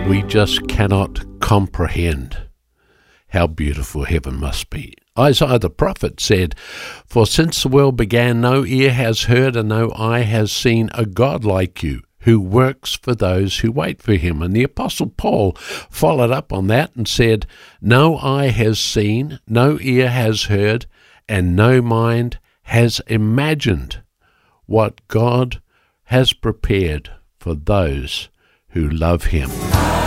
We just cannot comprehend how beautiful heaven must be. Isaiah the prophet said, "For since the world began, no ear has heard and no eye has seen a God like you, who works for those who wait for him." And the Apostle Paul followed up on that and said, "No eye has seen, no ear has heard, and no mind has imagined what God has prepared for those who love him."